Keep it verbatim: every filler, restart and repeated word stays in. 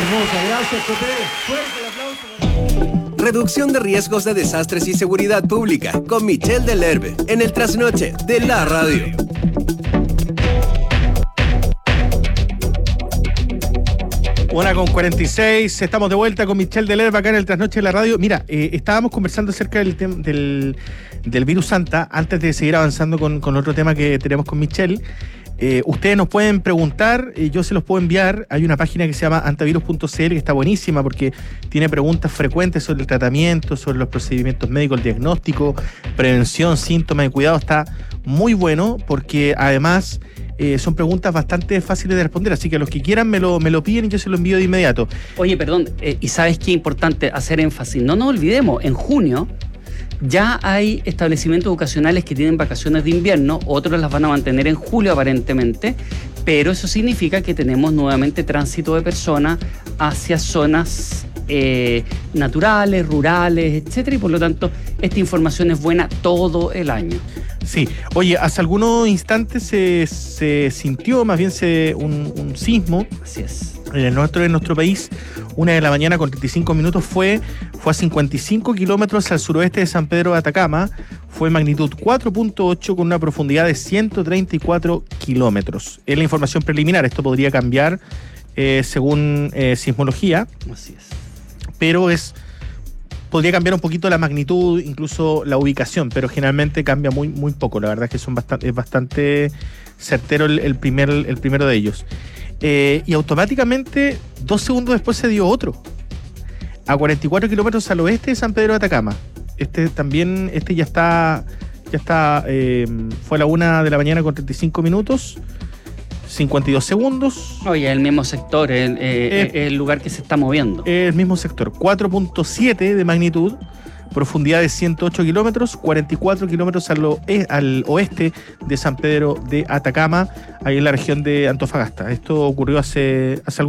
hermosa. Gracias, Coté. Fuerte el aplauso. Reducción de riesgos de desastres y seguridad pública con Michel Delerbe en el Trasnoche de la Radio. Una con cuarenta y seis, estamos de vuelta con Michel Delerbe acá en el Trasnoche de la Radio. Mira, eh, estábamos conversando acerca del, tem- del, del virus Santa antes de seguir avanzando con, con otro tema que tenemos con Michel. Eh, ustedes nos pueden preguntar, eh, yo se los puedo enviar. Hay una página que se llama antivirus punto c l que está buenísima porque tiene preguntas frecuentes sobre el tratamiento, sobre los procedimientos médicos, el diagnóstico, prevención, síntomas y cuidado. Está muy bueno porque además eh, son preguntas bastante fáciles de responder, así que los que quieran me lo, me lo piden y yo se lo envío de inmediato. Oye, perdón, eh, y sabes qué importante hacer énfasis, no nos olvidemos, en junio ya hay establecimientos educacionales que tienen vacaciones de invierno, otros las van a mantener en julio aparentemente, pero eso significa que tenemos nuevamente tránsito de personas hacia zonas eh, naturales, rurales, etcétera, y por lo tanto esta información es buena todo el año. Sí, oye, hace algunos instantes se, se sintió más bien se, un, un sismo. Así es. En el nuestro, en nuestro país, una de la mañana con treinta y cinco minutos fue, fue a cincuenta y cinco kilómetros al suroeste de San Pedro de Atacama, fue magnitud cuatro punto ocho con una profundidad de ciento treinta y cuatro kilómetros. Es la información preliminar, esto podría cambiar eh, según eh, sismología. Así es. Pero es podría cambiar un poquito la magnitud, incluso la ubicación, pero generalmente cambia muy, muy poco. La verdad es que son bastante, es bastante certero el, el, primer, el primero de ellos. Eh, y automáticamente, dos segundos después se dio otro, a cuarenta y cuatro kilómetros al oeste de San Pedro de Atacama. Este también, este ya está, ya está, eh, fue a la una de la mañana con treinta y cinco minutos, cincuenta y dos segundos. Oye, el mismo sector, el, eh, eh, el lugar que se está moviendo. El mismo sector, cuatro punto siete de magnitud, profundidad de ciento ocho kilómetros, cuarenta y cuatro kilómetros al, o, al oeste de San Pedro de Atacama, ahí en la región de Antofagasta. Esto ocurrió hace, hace